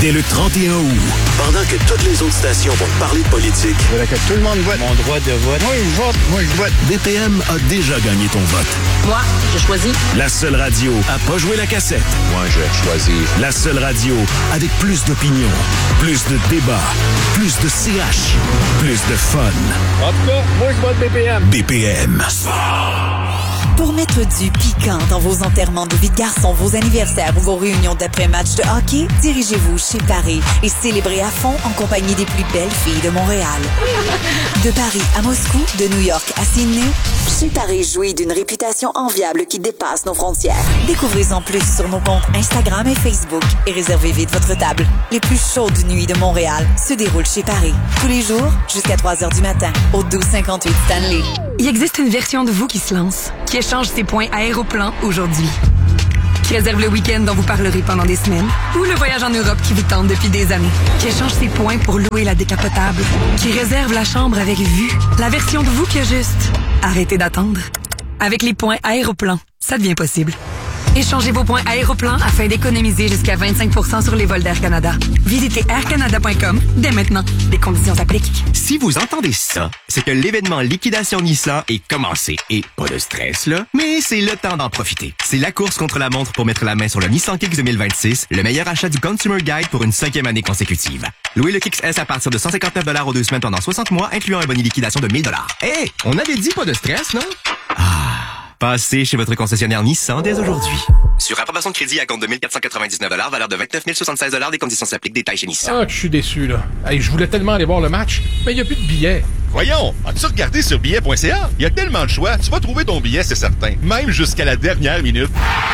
Dès le 31 août, pendant que toutes les autres stations vont parler de politique, je voudrais que tout le monde vote. Mon droit de vote. Moi, je vote. BPM a déjà gagné ton vote. Moi, je choisis. La seule radio à pas jouer la cassette. Moi, je choisis. La seule radio avec plus d'opinion, plus de débats, plus de CH, plus de fun. En tout cas, moi, je vote BPM. BPM. Pour mettre du piquant dans vos enterrements de vie de garçon, vos anniversaires ou vos réunions d'après-match de hockey, dirigez-vous chez Paris et célébrez à fond en compagnie des plus belles filles de Montréal. De Paris à Moscou, de New York à Sydney, chez Paris jouit d'une réputation enviable qui dépasse nos frontières. Découvrez-en plus sur nos comptes Instagram et Facebook et réservez vite votre table. Les plus chaudes nuits de Montréal se déroulent chez Paris. Tous les jours, jusqu'à 3h du matin, au 1258 Stanley. Il existe une version de vous qui se lance, qui échange ses points Aéroplan aujourd'hui. Qui réserve le week-end dont vous parlerez pendant des semaines, ou le voyage en Europe qui vous tente depuis des années. Qui échange ses points pour louer la décapotable. Qui réserve la chambre avec vue. La version de vous qui a juste arrêtez d'attendre. Avec les points Aéroplan, ça devient possible. Échangez vos points Aéroplan afin d'économiser jusqu'à 25% sur les vols d'Air Canada. Visitez aircanada.com dès maintenant. Les conditions s'appliquent. Si vous entendez ça, c'est que l'événement Liquidation Nissan est commencé. Et pas de stress, là, mais c'est le temps d'en profiter. C'est la course contre la montre pour mettre la main sur le Nissan Kicks 2026, le meilleur achat du Consumer Guide pour une 5e année consécutive. Louez le Kicks S à partir de 159$ aux 2 semaines pendant 60 mois, incluant un bonus liquidation de 1000$. Hey, on avait dit pas de stress, non? Passez chez votre concessionnaire Nissan dès aujourd'hui. Sur approbation de crédit à compte de 1 499$, valeur de 29 076$, des conditions s'appliquent, détails chez Nissan. Ah, je suis déçu, là. Hey, je voulais tellement aller voir le match, mais il n'y a plus de billets. Voyons, as-tu regardé sur billets.ca? Il y a tellement de choix, tu vas trouver ton billet, c'est certain. Même jusqu'à la dernière minute.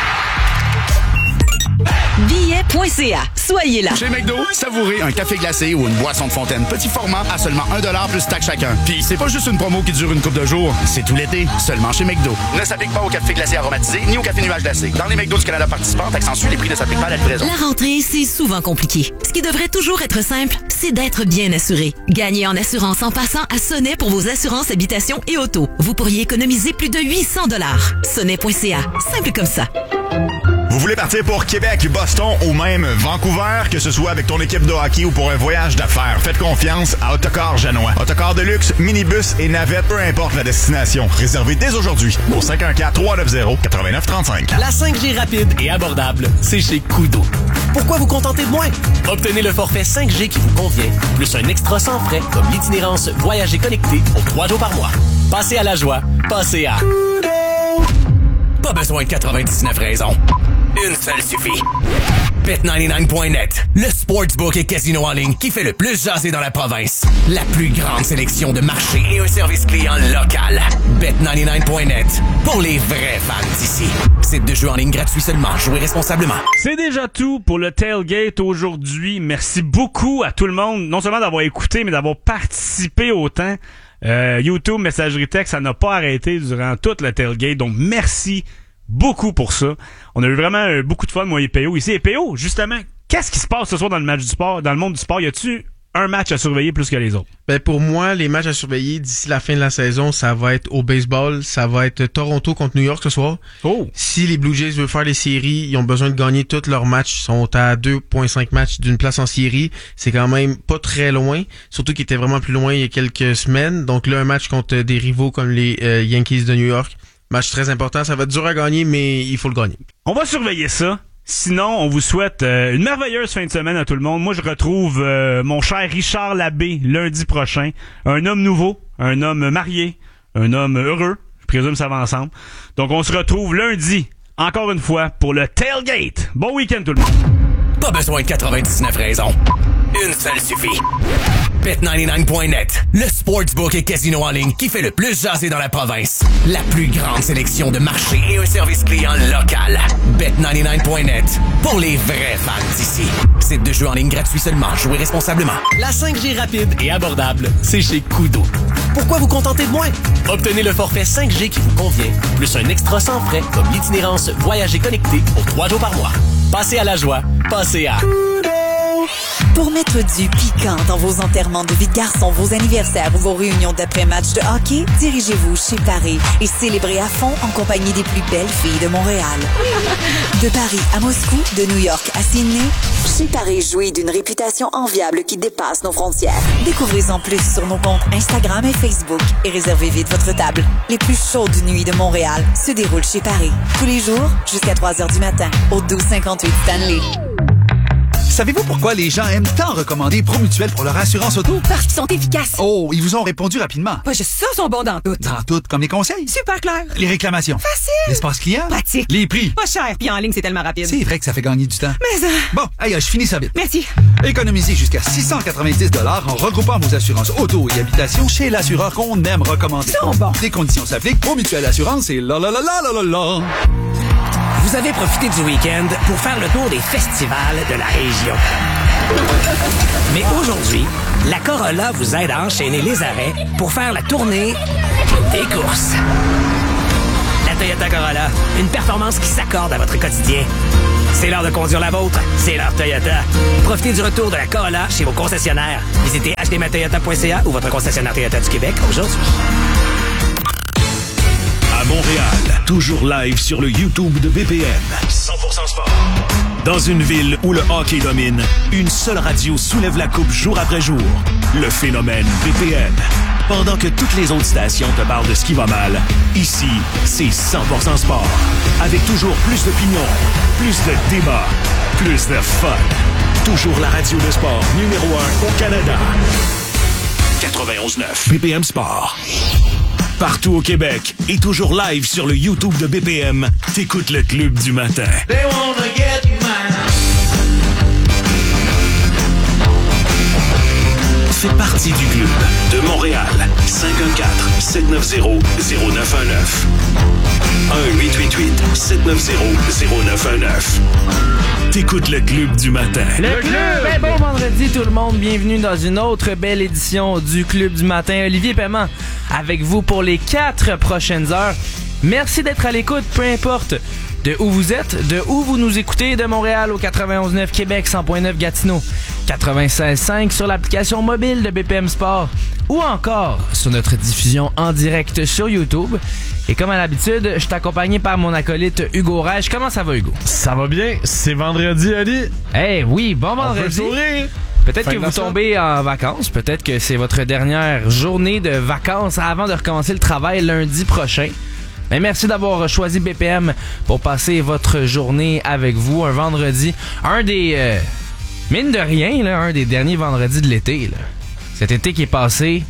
Billets.ca. Soyez là. Chez McDo, savourez un café glacé ou une boisson de fontaine petit format à seulement 1$ plus taxe chacun. Puis c'est pas juste une promo qui dure une couple de jours, c'est tout l'été, seulement chez McDo. Ne s'applique pas au café glacé aromatisé ni au café nuage glacé. Dans les McDo du Canada participants, accentue les prix ne s'appliquent pas à la livraison. La rentrée, c'est souvent compliqué. Ce qui devrait toujours être simple, c'est d'être bien assuré. Gagnez en assurance en passant à Sonnet pour vos assurances habitation et auto. Vous pourriez économiser plus de 800$. Sonnet.ca. Simple comme ça. Vous voulez partir pour Québec, Boston ou même Vancouver, que ce soit avec ton équipe de hockey ou pour un voyage d'affaires? Faites confiance à Autocar Janois. Autocar de luxe, minibus et navette, peu importe la destination. Réservez dès aujourd'hui au 514-390-8935. La 5G rapide et abordable, c'est chez Koodo. Pourquoi vous contenter de moins? Obtenez le forfait 5G qui vous convient, plus un extra sans frais comme l'itinérance Voyager connecté pour 3 jours par mois. Passez à la joie, passez à Koodo. Pas besoin de 99 raisons. Une seule suffit. Bet99.net, le sportsbook et casino en ligne qui fait le plus jaser dans la province. La plus grande sélection de marchés et un service client local. Bet99.net, pour les vrais fans d'ici. Site de jeu en ligne gratuit seulement. Jouez responsablement. C'est déjà tout pour le Tailgate aujourd'hui. Merci beaucoup à tout le monde, non seulement d'avoir écouté, mais d'avoir participé autant. YouTube, messagerie texte, ça n'a pas arrêté durant tout le Tailgate, donc merci beaucoup pour ça. On a eu vraiment beaucoup de fun, moi et PO ici. Et PO, justement, qu'est-ce qui se passe ce soir dans le match du sport, dans le monde du sport? Y a-tu un match à surveiller plus que les autres? Ben pour moi, les matchs à surveiller d'ici la fin de la saison, ça va être au baseball, ça va être Toronto contre New York ce soir. Oh. Si les Blue Jays veulent faire les séries, ils ont besoin de gagner tous leurs matchs. Ils sont à 2,5 matchs d'une place en série. C'est quand même pas très loin, surtout qu'ils étaient vraiment plus loin il y a quelques semaines. Donc là, un match contre des rivaux comme les Yankees de New York. Match très important, ça va être dur à gagner, mais il faut le gagner. On va surveiller ça. Sinon, on vous souhaite une merveilleuse fin de semaine à tout le monde. Moi, je retrouve mon cher Richard Labbé lundi prochain. Un homme nouveau, un homme marié, un homme heureux. Je présume ça va ensemble. Donc, on se retrouve lundi, encore une fois, pour le Tailgate. Bon week-end tout le monde. Pas besoin de 99 raisons. Une seule suffit. Bet99.net, le sportsbook et casino en ligne qui fait le plus jaser dans la province. La plus grande sélection de marchés et un service client local. Bet99.net, pour les vrais fans d'ici. Site de jeu en ligne gratuit seulement. Jouez responsablement. La 5G rapide et abordable, c'est chez Koodo. Pourquoi vous contenter de moins? Obtenez le forfait 5G qui vous convient, plus un extra sans frais comme l'itinérance Voyager connecté pour 3 jours par mois. Passez à la joie, passez à Koodo. Pour mettre du piquant dans vos enterrements de vie de garçon, vos anniversaires ou vos réunions d'après-match de hockey, dirigez-vous chez Paris et célébrez à fond en compagnie des plus belles filles de Montréal. De Paris à Moscou, de New York à Sydney, Chez Paris jouit d'une réputation enviable qui dépasse nos frontières. Découvrez-en plus sur nos comptes Instagram et Facebook et réservez vite votre table. Les plus chaudes nuits de Montréal se déroulent chez Paris. Tous les jours, jusqu'à 3h du matin, au 1258 Stanley. Savez-vous pourquoi les gens aiment tant recommander Promutuel pour leur assurance auto? Parce qu'ils sont efficaces. Oh, ils vous ont répondu rapidement. Pas juste ça, sont bons dans tout. Dans tout, comme les conseils. Super clair. Les réclamations. Facile. L'espace client. Pratique. Les prix. Pas cher, puis en ligne, c'est tellement rapide. C'est vrai que ça fait gagner du temps. Mais Bon, allez, je finis ça vite. Merci. Économisez jusqu'à 690 $ en regroupant vos assurances auto et habitation chez l'assureur qu'on aime recommander. Non, bon. Les conditions s'appliquent. Promutuel Assurance et la la la la la la la. Vous avez profité du week-end pour faire le tour des festivals de la région. Mais aujourd'hui, la Corolla vous aide à enchaîner les arrêts pour faire la tournée des courses. La Toyota Corolla, une performance qui s'accorde à votre quotidien. C'est l'heure de conduire la vôtre, c'est l'heure Toyota. Profitez du retour de la Corolla chez vos concessionnaires. Visitez hdmatoyota.ca ou votre concessionnaire Toyota du Québec aujourd'hui. À Montréal, toujours live sur le YouTube de BPM. 100% sport. Dans une ville où le hockey domine, une seule radio soulève la coupe jour après jour. Le phénomène BPM. Pendant que toutes les autres stations te parlent de ce qui va mal, ici, c'est 100% sport. Avec toujours plus d'opinions, plus de débats, plus de fun. Toujours la radio de sport numéro 1 au Canada. 91.9 BPM Sport. Partout au Québec et toujours live sur le YouTube de BPM, t'écoutes le Club du matin. They wanna get mine. Fais partie du club de Montréal. 514-790-0919. 1-888-790-0919. T'écoutes le Club du matin. Le Club! Ben bon vendredi tout le monde, bienvenue dans une autre belle édition du Club du matin. Olivier Paiement avec vous pour les 4 prochaines heures. Merci d'être à l'écoute, peu importe de où vous êtes, de où vous nous écoutez, de Montréal au 91.9 Québec, 100.9 Gatineau, 96.5 sur l'application mobile de BPM Sport ou encore sur notre diffusion en direct sur YouTube. Et comme à l'habitude, je suis accompagné par mon acolyte Hugo Reich. Comment ça va, Hugo? Ça va bien. C'est vendredi, Ali. Eh oui, bon vendredi. On peut sourire. Peut-être que vous tombez en vacances. Peut-être que c'est votre dernière journée de vacances avant de recommencer le travail lundi prochain. Mais merci d'avoir choisi BPM pour passer votre journée avec vous. Un vendredi, un des... mine de rien, là, un des derniers vendredis de l'été. Là. Cet été qui est passé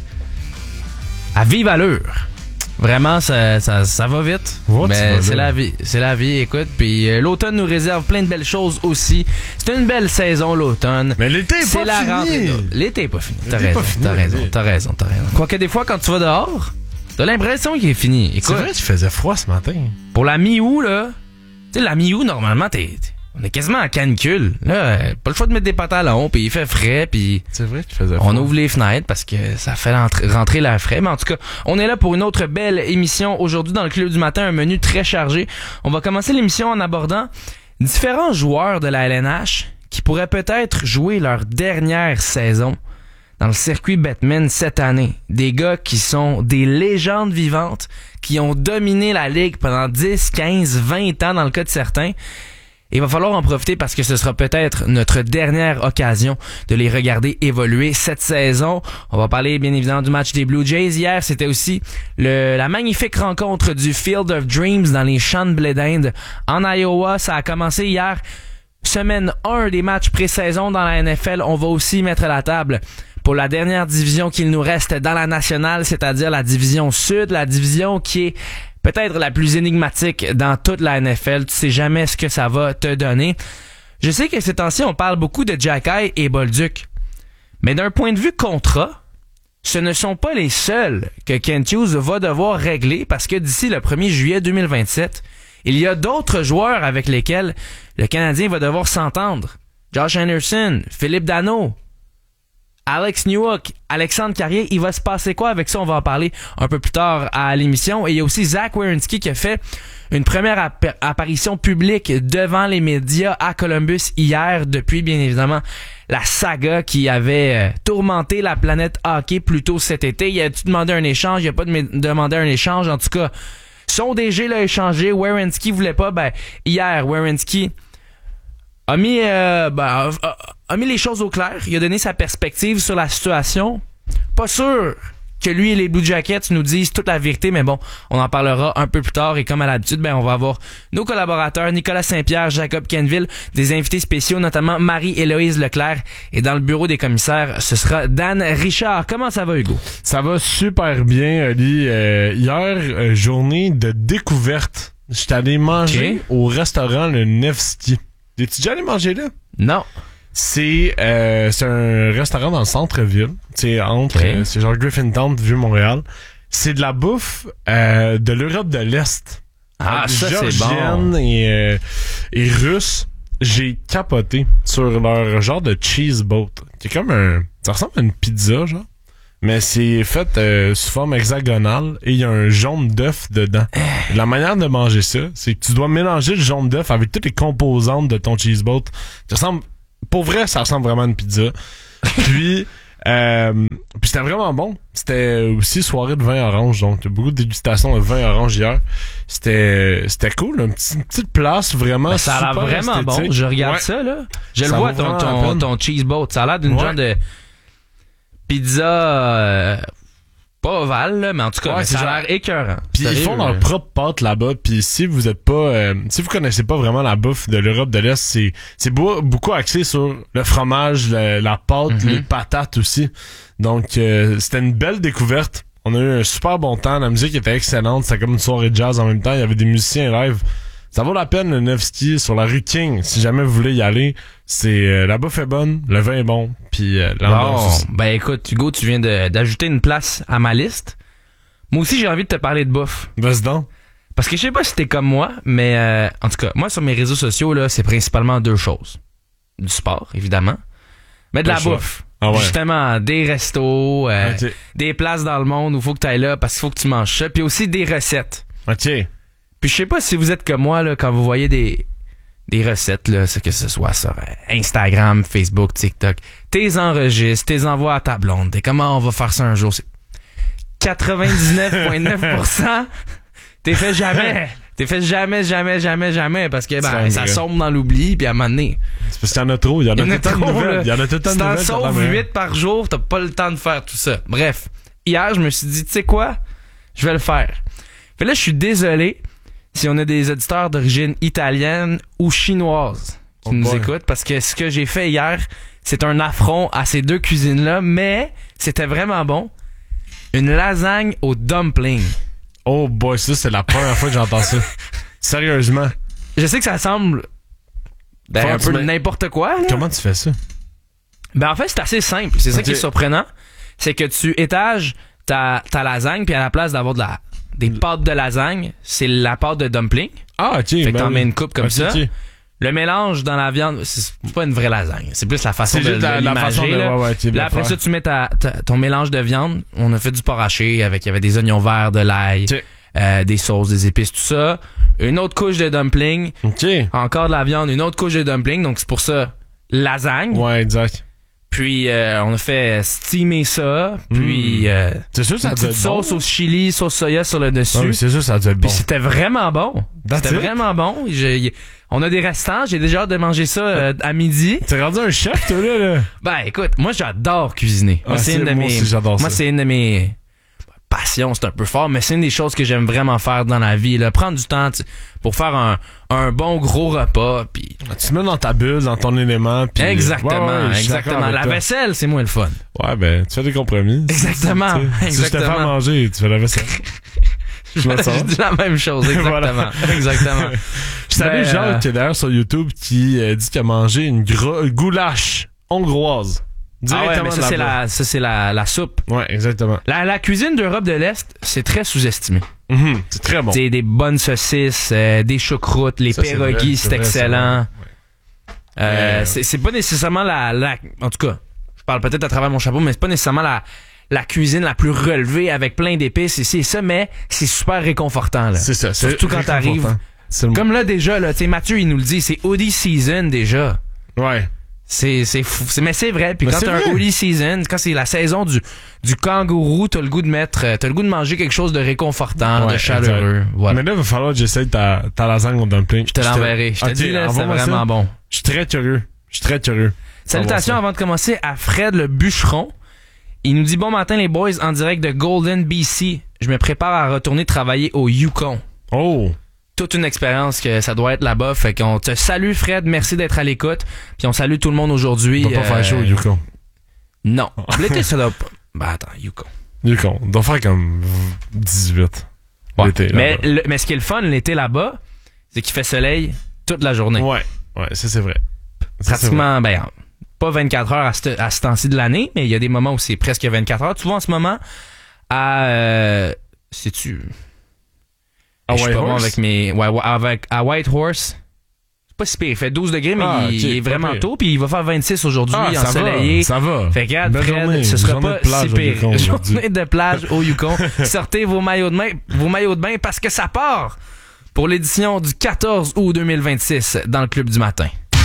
à vive allure. Vraiment, ça va vite. Mais c'est la vie. C'est la vie, écoute. Puis l'automne nous réserve plein de belles choses aussi. C'est une belle saison, l'automne. Mais l'été est pas fini. Rentrée. L'été est pas fini. T'as raison. Quoique des fois, quand tu vas dehors, t'as l'impression qu'il est fini. Écoute, c'est vrai qu'il faisait froid ce matin. Pour la mi-août, là, tu sais, la mi-août, normalement, on est quasiment en canicule. Là, pas le choix de mettre des pantalons, puis il fait frais, puis c'est vrai qu'il faisait froid. On ouvre les fenêtres parce que ça fait rentrer l'air frais. Mais en tout cas, on est là pour une autre belle émission aujourd'hui dans le Club du matin, un menu très chargé. On va commencer l'émission en abordant différents joueurs de la LNH qui pourraient peut-être jouer leur dernière saison dans le circuit Bettman cette année. Des gars qui sont des légendes vivantes, qui ont dominé la ligue pendant 10, 15, 20 ans dans le cas de certains. Et il va falloir en profiter parce que ce sera peut-être notre dernière occasion de les regarder évoluer cette saison. On va parler bien évidemment du match des Blue Jays. Hier, c'était aussi la magnifique rencontre du Field of Dreams dans les champs de blé d'Inde en Iowa. Ça a commencé hier. Semaine 1 des matchs pré-saison dans la NFL. On va aussi mettre la table pour la dernière division qu'il nous reste dans la nationale, c'est-à-dire la division sud, la division qui est peut-être la plus énigmatique dans toute la NFL. Tu sais jamais ce que ça va te donner. Je sais que ces temps-ci, on parle beaucoup de Jacky et Bolduc. Mais d'un point de vue contrat, ce ne sont pas les seuls que Kent Hughes va devoir régler parce que d'ici le 1er juillet 2027, il y a d'autres joueurs avec lesquels le Canadien va devoir s'entendre. Josh Anderson, Philippe Danault, Alex Newhook, Alexandre Carrier, il va se passer quoi avec ça? On va en parler un peu plus tard à l'émission. Et il y a aussi Zach Werenski qui a fait une première apparition publique devant les médias à Columbus hier, depuis bien évidemment la saga qui avait tourmenté la planète hockey plus tôt cet été. Il a-tu demandé un échange? Il a pas demandé un échange. En tout cas, son DG l'a échangé. Werenski voulait pas. Hier, Werenski a mis les choses au clair. Il a donné sa perspective sur la situation. Pas sûr que lui et les Blue Jackets nous disent toute la vérité, mais bon, on en parlera un peu plus tard. Et comme à l'habitude, on va avoir nos collaborateurs, Nicolas Saint-Pierre, Jacob Kenville, des invités spéciaux, notamment Marie-Héloïse Leclerc. Et dans le bureau des commissaires, ce sera Dan Richard. Comment ça va, Hugo? Ça va super bien, Oli. Hier, journée de découverte. J'étais allé manger au restaurant Le Nevsky. Es-tu déjà allé manger là? Non. C'est un restaurant dans le centre-ville. C'est c'est genre Griffintown, Vieux-Montréal. C'est de la bouffe de l'Europe de l'Est. Ah, ça c'est bon. Géorgienne et russe. J'ai capoté sur leur genre de cheese boat. C'est comme ça ressemble à une pizza, genre. Mais c'est fait sous forme hexagonale et il y a un jaune d'œuf dedans. La manière de manger ça, c'est que tu dois mélanger le jaune d'œuf avec toutes les composantes de ton cheese boat. Pour vrai, ça ressemble vraiment à une pizza. Puis c'était vraiment bon. C'était aussi soirée de vin orange, donc beaucoup de dégustation de vin orange hier. C'était cool, une petite place vraiment ça a l'air vraiment esthétique. Bon. Je regarde ça là. Je le vois ton cheese boat. Ça a l'air d'une genre de pizza pas ovale là, mais en tout cas ça a l'air écœurant. Puis ils font leur propre pâte là-bas. Puis si vous êtes pas si vous connaissez pas vraiment la bouffe de l'Europe de l'Est, c'est beaucoup axé sur le fromage, la pâte, les patates aussi. Donc c'était une belle découverte. On a eu un super bon temps, la musique était excellente, c'était comme une soirée de jazz en même temps, il y avait des musiciens live. Ça vaut la peine, le Nevsky sur la rue King, si jamais vous voulez y aller. C'est la bouffe est bonne, le vin est bon, puis l'ambiance. Ben écoute, Hugo, tu viens d'ajouter une place à ma liste. Moi aussi, j'ai envie de te parler de bouffe. Vas-y donc. Parce que je sais pas si t'es comme moi, mais en tout cas, moi sur mes réseaux sociaux là, c'est principalement deux choses. Du sport, évidemment, mais de la bouffe. Ah ouais. Justement, des restos, des places dans le monde où il faut que tu ailles là parce qu'il faut que tu manges ça, puis aussi des recettes. OK. Puis je sais pas si vous êtes comme moi là, quand vous voyez des recettes là, que ce soit sur Instagram, Facebook, TikTok, t'es enregistres, t'es envoies à ta blonde, t'es comment on va faire ça un jour, c'est 99.9% t'es fait jamais. T'es fait jamais parce que ça sombre dans l'oubli puis à un moment donné. C'est parce qu'il y en a trop, il y en a tout le temps de nouvelles. Il y en a tout le temps de nouvelles. Si t'en sauves 8 par jour, t'as pas le temps de faire tout ça. Bref, hier, je me suis dit, tu sais quoi? Je vais le faire. Fait là, je suis désolé si on a des auditeurs d'origine italienne ou chinoise qui nous écoutent parce que ce que j'ai fait hier, c'est un affront à ces deux cuisines-là, mais c'était vraiment bon. Une lasagne au dumpling. Oh boy, ça c'est la première fois que j'entends ça. Sérieusement. Je sais que ça semble un peu n'importe quoi. Là. Comment tu fais ça? Ben en fait, c'est assez simple. C'est ça qui est surprenant. C'est que tu étages ta lasagne, puis à la place d'avoir des pâtes de lasagne, c'est la pâte de dumpling. Ah, ok. Fait que t'en mets une coupe comme ça. Okay. Le mélange dans la viande, c'est pas une vraie lasagne. C'est plus la façon de l'imager. Là, après ça, tu mets ton mélange de viande. On a fait du porc haché il y avait des oignons verts, de l'ail, des sauces, des épices, tout ça. Une autre couche de dumpling. Encore de la viande, une autre couche de dumpling. Donc, c'est pour ça, lasagne. Ouais, exact. Puis, on a fait steamer ça. Puis, c'est sûr, ça une petite sauce au chili, sauce soya sur le dessus. Ouais, c'est sûr, ça a dû être bon. Puis, c'était vraiment bon. C'était vraiment bon. On a des restants. J'ai déjà hâte de manger ça à midi. T'es rendu un chef, toi, là? Ben, écoute, moi, j'adore cuisiner. Moi, c'est une de mes passions, c'est un peu fort, mais c'est une des choses que j'aime vraiment faire dans la vie. Là. Prendre du temps pour faire un bon gros repas. Puis tu te mets dans ta bulle, dans ton élément. Pis... Exactement. La vaisselle, c'est moins le fun. Ouais, ben, tu fais des compromis. Exactement. Si je te fais faire manger, tu fais la vaisselle. Je dis la même chose, exactement. Exactement. Je savais Jacques, qui est d'ailleurs sur YouTube, qui dit qu'il a mangé une goulash hongroise. Mais ça, c'est la soupe. Ouais, exactement. La cuisine d'Europe de l'Est, c'est très sous-estimé. C'est très bon. C'est des bonnes saucisses, des choucroutes, les pierogies, c'est excellent. C'est pas nécessairement en tout cas, je parle peut-être à travers mon chapeau, mais c'est pas nécessairement la cuisine la plus relevée avec plein d'épices ici et ça, mais c'est super réconfortant, là. C'est ça. Surtout quand t'arrives. Comme là, déjà, là, tu sais, Mathieu, il nous le dit, c'est Hoodie Season, déjà. Ouais. C'est fou. Mais c'est vrai. Puis quand t'as un Hoodie Season, quand c'est la saison du kangourou, t'as le goût de manger quelque chose de réconfortant, de chaleureux. Voilà. Mais là, il va falloir que j'essaye ta lasagne au dumpling. Je te l'enverrai. Je te dis, là, c'est vraiment bon. Je suis très curieux. Salutations avant de commencer à Fred le bûcheron. Il nous dit bon matin les boys en direct de Golden, BC. Je me prépare à retourner travailler au Yukon. Oh! Toute une expérience que ça doit être là-bas. Fait qu'on te salue Fred, merci d'être à l'écoute. Puis on salue tout le monde aujourd'hui. On va pas faire chaud au Yukon. Non. L'été ça doit pas... Ben attends, Yukon. On doit faire comme 18. Ouais. L'été, mais ce qui est le fun l'été là-bas, c'est qu'il fait soleil toute la journée. Ouais, ça c'est vrai. Pratiquement, ben, pas 24 heures à ce temps-ci de l'année, mais il y a des moments où c'est presque 24 heures. Tu vois, en ce moment, sais-tu... À je suis pas bon Whitehorse? avec mes... à Whitehorse. C'est pas si pire. Il fait 12 degrés, mais il est vraiment tôt, puis il va faire 26 aujourd'hui, ensoleillé. Ça va. Fait que, regarde, Fred, ce sera pas si pire. Journée de plage au Yukon. Sortez vos maillots de bain parce que ça part pour l'édition du 14 août 2026 dans le Club du matin.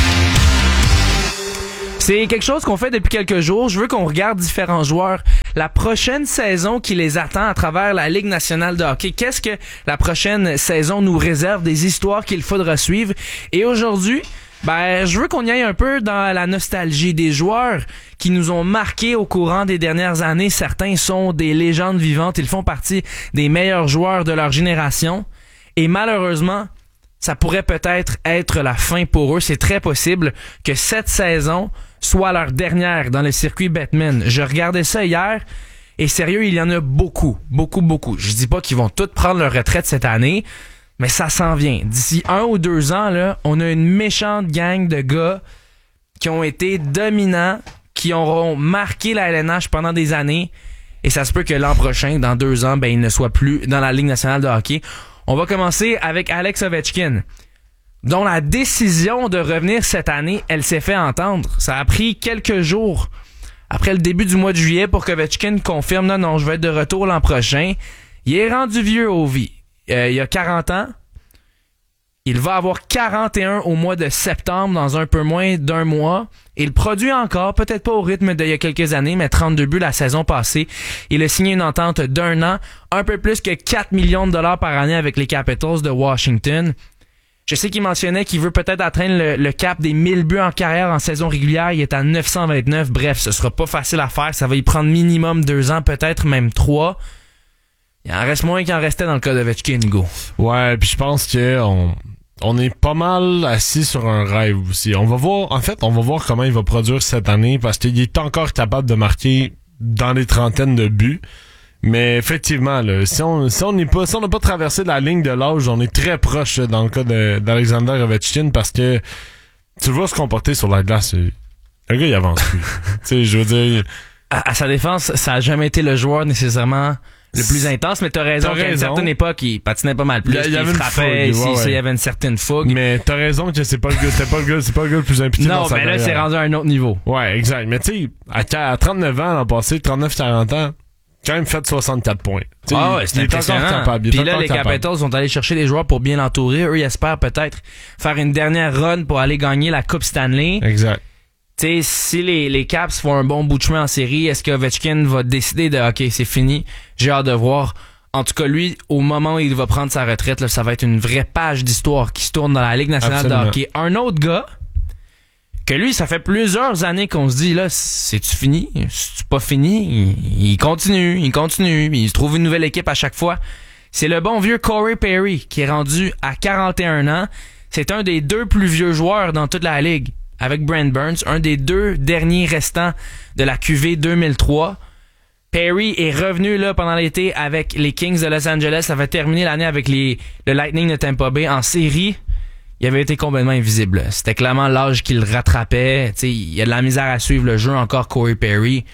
C'est quelque chose qu'on fait depuis quelques jours. Je veux qu'on regarde différents joueurs. La prochaine saison qui les attend à travers la Ligue nationale de hockey. Qu'est-ce que la prochaine saison nous réserve? Des histoires qu'il faudra suivre. Et aujourd'hui, je veux qu'on y aille un peu dans la nostalgie des joueurs qui nous ont marqués au courant des dernières années. Certains sont des légendes vivantes. Ils font partie des meilleurs joueurs de leur génération. Et malheureusement, ça pourrait peut-être être la fin pour eux. C'est très possible que cette saison soit leur dernière dans le circuit Bettman. Je regardais ça hier et sérieux, il y en a beaucoup. Je dis pas qu'ils vont tous prendre leur retraite cette année, mais ça s'en vient. D'ici 1 ou 2 ans, là, on a une méchante gang de gars qui ont été dominants, qui auront marqué la LNH pendant des années et ça se peut que l'an prochain, dans 2 ans, ils ne soient plus dans la Ligue nationale de hockey. On va commencer avec Alex Ovechkin, dont la décision de revenir cette année, elle s'est fait entendre. Ça a pris quelques jours après le début du mois de juillet pour qu'Ovechkin confirme « Non, je vais être de retour l'an prochain ». Il est rendu vieux au vie. Il a 40 ans. Il va avoir 41 au mois de septembre, dans un peu moins d'1 mois. Il produit encore, peut-être pas au rythme d'il y a quelques années, mais 32 buts la saison passée. Il a signé une entente d'1 an, un peu plus que 4 millions de dollars par année avec les Capitals de Washington. Je sais qu'il mentionnait qu'il veut peut-être atteindre le cap des 1000 buts en carrière en saison régulière. Il est à 929. Bref, ce sera pas facile à faire. Ça va y prendre minimum 2 ans, peut-être même 3. Il en reste moins qu'il en restait dans le cas d'Ovechkin, Hugo. Ouais, puis je pense que on est pas mal assis sur un rêve aussi. On va voir comment il va produire cette année parce qu'il est encore capable de marquer dans les trentaines de buts. Mais effectivement, là, si on n'a pas traversé la ligne de l'âge, on est très proche là, dans le cas d'Alexander Ovechkin parce que tu le vois se comporter sur la glace. Le gars, il avance plus. Tu sais, je veux dire... À sa défense, ça a jamais été le joueur nécessairement le plus intense, mais t'as raison qu'à une certaine époque, il patinait pas mal plus. Il frappait, il y avait une certaine fougue. Mais t'as raison que c'est pas le gars le plus impliqué dans sa carrière. Non, mais là, c'est rendu à un autre niveau. Ouais, exact. Mais tu sais, à 39 ans, l'an passé, 39-40 ans, quand même fait 64 points. T'sais, c'est impressionnant. Puis là, les Capitals sont allés chercher des joueurs pour bien l'entourer. Eux, ils espèrent peut-être faire une dernière run pour aller gagner la Coupe Stanley. Exact. Tu sais, si les Caps font un bon bout de chemin en série, est-ce que Ovechkin va décider de « OK, c'est fini, j'ai hâte de voir ». En tout cas, lui, au moment où il va prendre sa retraite, là, ça va être une vraie page d'histoire qui se tourne dans la Ligue nationale de hockey. Un autre gars, que lui, ça fait plusieurs années qu'on se dit, là, c'est-tu fini? C'est-tu pas fini? Il continue, il se trouve une nouvelle équipe à chaque fois. C'est le bon vieux Corey Perry, qui est rendu à 41 ans. C'est un des 2 plus vieux joueurs dans toute la Ligue. Avec Brent Burns, un des 2 derniers restants de la QV 2003. Perry est revenu là pendant l'été avec les Kings de Los Angeles. Ça va terminer l'année avec le Lightning de Tampa Bay en série. Il avait été complètement invisible. C'était clairement l'âge qu'il rattrapait. T'sais, il y a de la misère à suivre le jeu encore, Corey Perry.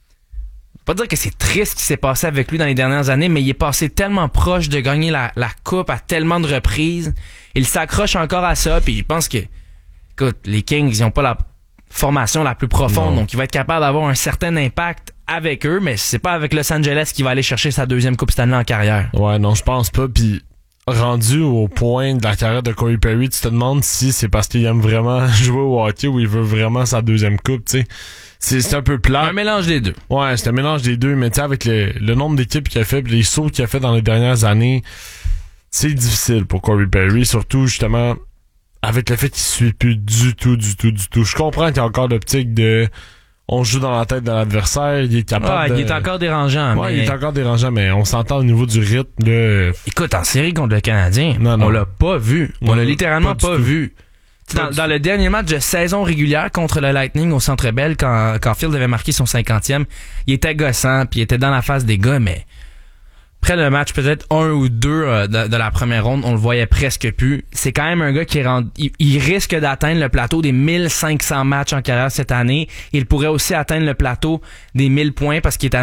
Pas dire que c'est triste ce qui s'est passé avec lui dans les dernières années, mais il est passé tellement proche de gagner la coupe à tellement de reprises. Il s'accroche encore à ça, puis il pense que écoute, les Kings, ils n'ont pas la formation la plus profonde, donc il va être capable d'avoir un certain impact avec eux, mais c'est pas avec Los Angeles qu'il va aller chercher sa 2e Coupe Stanley en carrière. Ouais, non, je pense pas. Puis rendu au point de la carrière de Corey Perry, tu te demandes si c'est parce qu'il aime vraiment jouer au hockey ou il veut vraiment sa 2e coupe, tu sais. C'est un peu plat. Un mélange des 2. Ouais, c'est un mélange des 2, mais tu sais, avec le nombre d'équipes qu'il a fait, les sauts qu'il a fait dans les dernières années, c'est difficile pour Corey Perry, surtout justement avec le fait qu'il suit plus du tout. Je comprends qu'il y a encore l'optique de on joue dans la tête de l'adversaire, il est capable de... il est encore dérangeant. Ouais, il est encore dérangeant, mais on s'entend au niveau du rythme, là. Écoute, en série contre le Canadien, on l'a pas vu. On l'a littéralement pas vu. Dans le dernier match de saison régulière contre le Lightning au Centre Bell, quand Field avait marqué son 50e, il était gossant, puis il était dans la face des gars, mais après le match, peut-être 1 ou 2 de la première ronde, on le voyait presque plus. C'est quand même un gars qui il risque d'atteindre le plateau des 1500 matchs en carrière cette année. Il pourrait aussi atteindre le plateau des 1000 points parce qu'il est à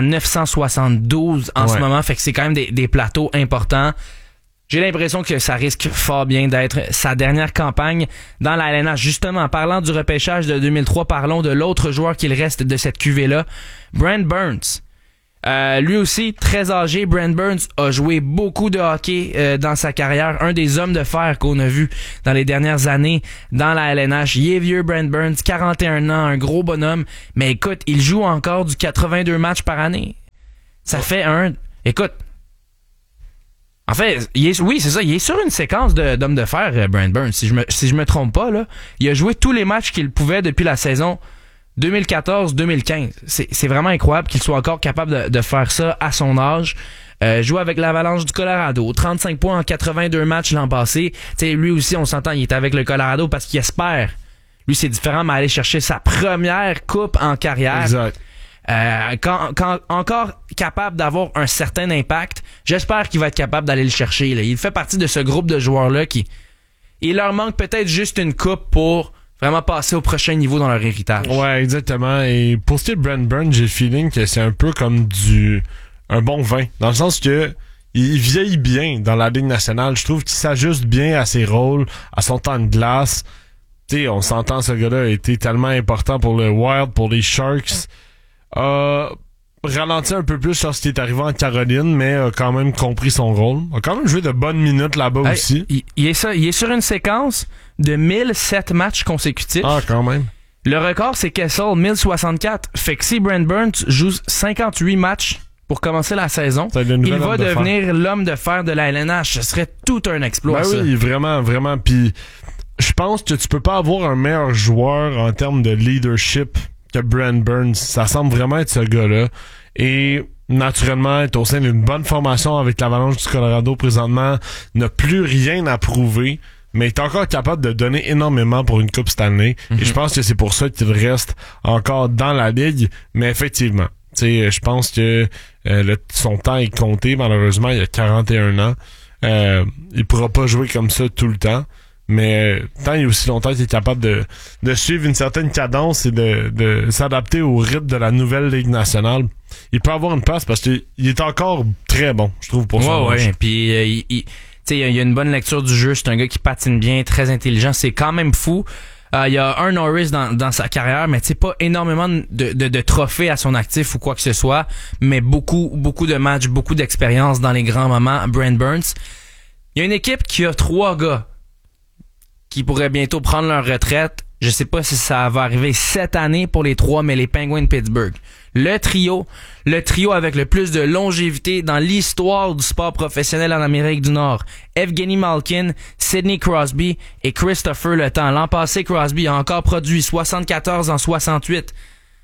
972 en ce moment, fait que c'est quand même des plateaux importants. J'ai l'impression que ça risque fort bien d'être sa dernière campagne dans la LNH. Justement, parlant du repêchage de 2003, parlons de l'autre joueur qu'il reste de cette cuvée-là, Brent Burns. Lui aussi, très âgé, Brent Burns a joué beaucoup de hockey dans sa carrière. Un des hommes de fer qu'on a vu dans les dernières années dans la LNH. Il est vieux, Brent Burns, 41 ans, un gros bonhomme. Mais écoute, il joue encore du 82 matchs par année. Ça fait Écoute, en fait, oui, c'est ça. Il est sur une séquence d'hommes de fer, Brent Burns. Si je me trompe pas, là, il a joué tous les matchs qu'il pouvait depuis la saison 2014-2015. C'est vraiment incroyable qu'il soit encore capable de faire ça à son âge. Joue avec l'Avalanche du Colorado, 35 points en 82 matchs l'an passé. T'sais, lui aussi, on s'entend, il est avec le Colorado parce qu'il espère. Lui, c'est différent, mais aller chercher sa première coupe en carrière. Exact. Quand encore capable d'avoir un certain impact, j'espère qu'il va être capable d'aller le chercher. Là. Il fait partie de ce groupe de joueurs-là il leur manque peut-être juste une coupe pour vraiment passer au prochain niveau dans leur héritage. Ouais, exactement. Et pour ce qui est de Brent Burns, j'ai le feeling que c'est un peu comme un bon vin. Dans le sens que il vieillit bien dans la Ligue nationale. Je trouve qu'il s'ajuste bien à ses rôles, à son temps de glace. Tu sais, on s'entend, ce gars-là a été tellement important pour le Wild, pour les Sharks. Ralenti un peu plus sur ce qui est arrivé en Caroline, mais a quand même compris son rôle. A quand même joué de bonnes minutes là-bas aussi. Il est sur une séquence de 1007 matchs consécutifs. Ah, quand même. Le record, c'est Kessel, 1064. Fait que si Brent Burns joue 58 matchs pour commencer la saison, il va devenir l'homme de fer de la LNH. Ce serait tout un exploit, ben ça. Oui, vraiment, vraiment. Puis je pense que tu peux pas avoir un meilleur joueur en termes de leadership que Brent Burns. Ça semble vraiment être ce gars-là. Et naturellement, être au sein d'une bonne formation avec l'Avalanche du Colorado présentement, n'a plus rien à prouver, mais est encore capable de donner énormément pour une Coupe Stanley. Et je pense que c'est pour ça qu'il reste encore dans la Ligue. Mais effectivement, tu sais, je pense que son temps est compté. Malheureusement, il a 41 ans. Il pourra pas jouer comme ça tout le temps. Mais tant et aussi longtemps qu'il est capable de suivre une certaine cadence et de s'adapter au rythme de la nouvelle Ligue nationale, il peut avoir une place parce qu'il est encore très bon, je trouve, pour son âge. Ouais, puis il y a une bonne lecture du jeu, c'est un gars qui patine bien, très intelligent, c'est quand même fou. Il y a un Norris dans sa carrière, mais pas énormément de trophées à son actif ou quoi que ce soit, mais beaucoup de matchs, beaucoup d'expérience dans les grands moments. Brent Burns. Il y a une équipe qui a 3 gars qui pourraient bientôt prendre leur retraite. Je sais pas si ça va arriver cette année pour les 3, mais les Penguins de Pittsburgh. Le trio avec le plus de longévité dans l'histoire du sport professionnel en Amérique du Nord. Evgeny Malkin, Sidney Crosby et Christopher Le Temps. L'an passé, Crosby a encore produit 74 en 68.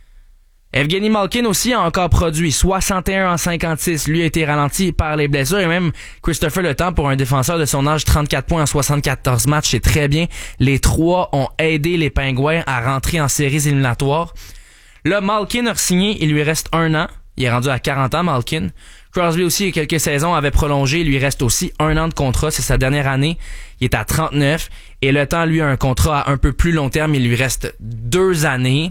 Evgeny Malkin aussi a encore produit 61 en 56. Lui a été ralenti par les blessures et même Christopher Le Temps, pour un défenseur de son âge, 34 points en 74 matchs, c'est très bien. Les 3 ont aidé les Pingouins à rentrer en séries éliminatoires. Là, Malkin a signé, il lui reste 1 an. Il est rendu à 40 ans, Malkin. Crosby aussi, il y a quelques saisons, avait prolongé. Il lui reste aussi 1 an de contrat. C'est sa dernière année. Il est à 39. Et Le Temps, lui, a un contrat à un peu plus long terme. Il lui reste 2 années.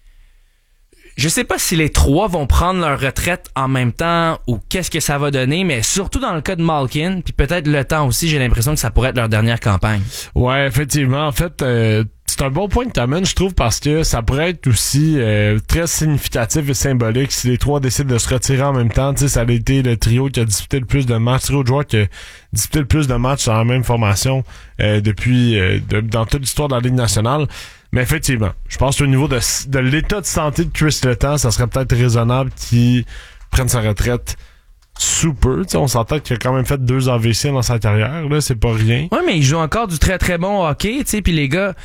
Je sais pas si les 3 vont prendre leur retraite en même temps ou qu'est-ce que ça va donner, mais surtout dans le cas de Malkin, puis peut-être Le Temps aussi, j'ai l'impression que ça pourrait être leur dernière campagne. Ouais, effectivement. En fait, c'est un bon point que t'amènes, je trouve, parce que ça pourrait être aussi très significatif et symbolique si les 3 décident de se retirer en même temps. Tu sais, ça a été le trio qui a disputé le plus de matchs, le trio de joueurs qui a disputé le plus de matchs dans la même formation depuis dans toute l'histoire de la Ligue nationale. Mais effectivement, je pense qu'au niveau de l'état de santé de Chris Le Temps, ça serait peut-être raisonnable qu'il prenne sa retraite sous peu. T'sais, on s'entend qu'il a quand même fait 2 AVC dans sa carrière, là, c'est pas rien. Ouais, mais il joue encore du très très bon hockey, tu sais, puis les gars,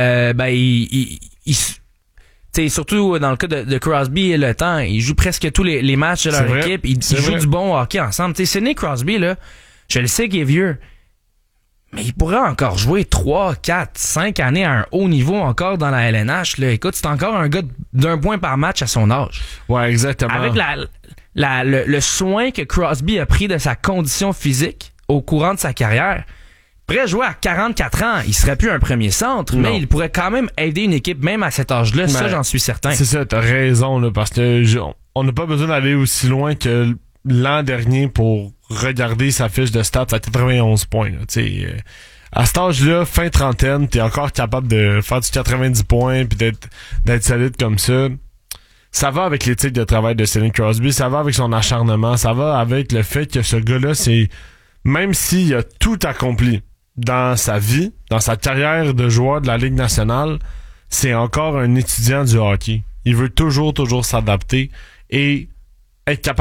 t'sais, surtout dans le cas de Crosby et le temps, ils jouent presque tous les matchs de leur équipe, ils jouent du bon hockey ensemble. Tu sais, Sidney Crosby, là, je le sais qu'il est vieux, mais il pourrait encore jouer 3, 4, 5 années à un haut niveau encore dans la LNH. Là. Écoute, c'est encore un gars d'1 point par match à son âge. Ouais, exactement. Avec le soin que Crosby a pris de sa condition physique au courant de sa carrière, il pourrait jouer à 44 ans. Il serait plus un premier centre, mais il pourrait quand même aider une équipe même à cet âge-là. Ça, j'en suis certain. C'est ça, t'as raison, là, parce que on n'a pas besoin d'aller aussi loin que l'an dernier pour regarder sa fiche de stats à 91 points. Là, à cet âge-là, fin trentaine, t'es encore capable de faire du 90 points puis d'être solide comme ça. Ça va avec l'éthique de travail de Sidney Crosby, ça va avec son acharnement, ça va avec le fait que ce gars-là, c'est même s'il a tout accompli dans sa vie, dans sa carrière de joueur de la Ligue nationale, c'est encore un étudiant du hockey. Il veut toujours s'adapter et être capable